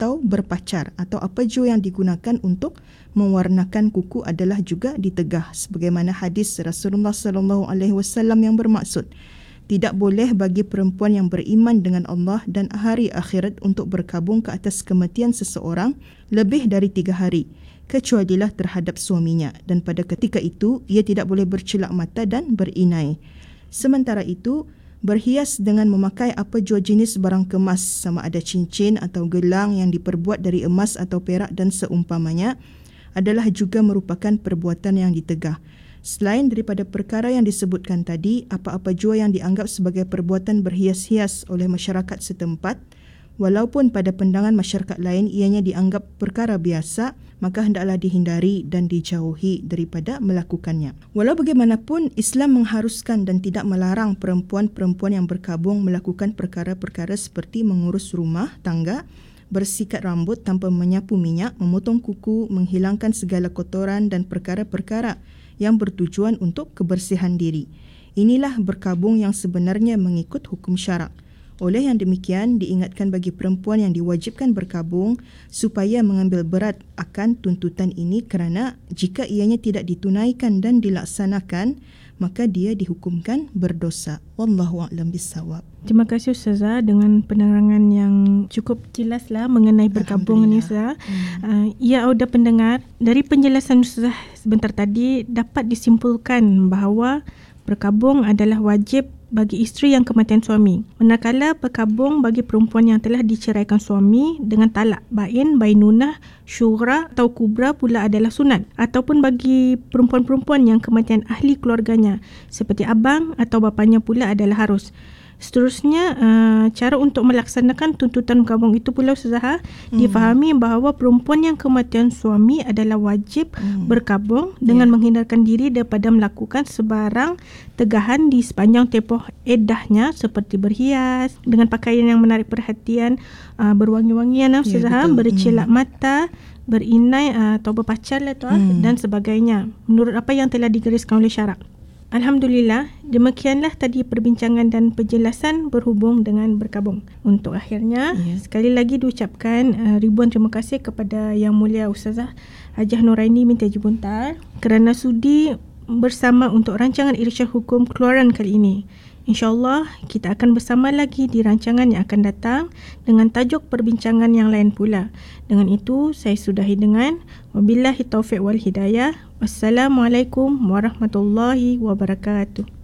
atau berpacar, atau apa jua yang digunakan untuk mewarnakan kuku adalah juga ditegah, sebagaimana hadis Rasulullah SAW yang bermaksud, tidak boleh bagi perempuan yang beriman dengan Allah dan hari akhirat untuk berkabung ke atas kematian seseorang lebih dari 3 hari, kecualilah terhadap suaminya, dan pada ketika itu ia tidak boleh bercelak mata dan berinai. Sementara itu, berhias dengan memakai apa jua jenis barang kemas, sama ada cincin atau gelang yang diperbuat dari emas atau perak dan seumpamanya, adalah juga merupakan perbuatan yang ditegah. Selain daripada perkara yang disebutkan tadi, apa-apa jua yang dianggap sebagai perbuatan berhias-hias oleh masyarakat setempat, walaupun pada pandangan masyarakat lain ianya dianggap perkara biasa, maka hendaklah dihindari dan dijauhi daripada melakukannya. Walau bagaimanapun, Islam mengharuskan dan tidak melarang perempuan-perempuan yang berkabung melakukan perkara-perkara seperti mengurus rumah tangga, bersikat rambut tanpa menyapu minyak, memotong kuku, menghilangkan segala kotoran dan perkara-perkara yang bertujuan untuk kebersihan diri. Inilah berkabung yang sebenarnya mengikut hukum syarak. Oleh yang demikian, diingatkan bagi perempuan yang diwajibkan berkabung supaya mengambil berat akan tuntutan ini, kerana jika ianya tidak ditunaikan dan dilaksanakan, maka dia dihukumkan berdosa. Wallahu a'lam bissawab. Terima kasih Ustazah dengan penerangan yang cukup jelaslah mengenai berkabung ni Ustazah. Ya, Auda pendengar, dari penjelasan Ustazah sebentar tadi dapat disimpulkan bahawa berkabung adalah wajib bagi isteri yang kematian suami. Manakala berkabung bagi perempuan yang telah diceraikan suami dengan talak bain, bainunah, syura atau kubra pula adalah sunat. Ataupun bagi perempuan-perempuan yang kematian ahli keluarganya seperti abang atau bapanya pula adalah harus. Seterusnya, cara untuk melaksanakan tuntutan berkabung itu pula Ustazah, difahami bahawa perempuan yang kematian suami adalah wajib berkabung dengan menghindarkan diri daripada melakukan sebarang tegahan di sepanjang tempoh iddahnya, seperti berhias dengan pakaian yang menarik perhatian, berwangi-wangian Ustazah, bercelak mata, berinai atau berpacar dan sebagainya, menurut apa yang telah digariskan oleh syarak. Alhamdulillah, demikianlah tadi perbincangan dan penjelasan berhubung dengan berkabung. Untuk akhirnya, sekali lagi diucapkan ribuan terima kasih kepada Yang Mulia Ustazah Hajah Nuraini binti Haji Buntar kerana sudi bersama untuk rancangan Irsyad Hukum keluaran kali ini. InsyaAllah kita akan bersama lagi di rancangan yang akan datang dengan tajuk perbincangan yang lain pula. Dengan itu, saya sudahi dengan wabillahi taufiq wal hidayah. Wassalamualaikum warahmatullahi wabarakatuh.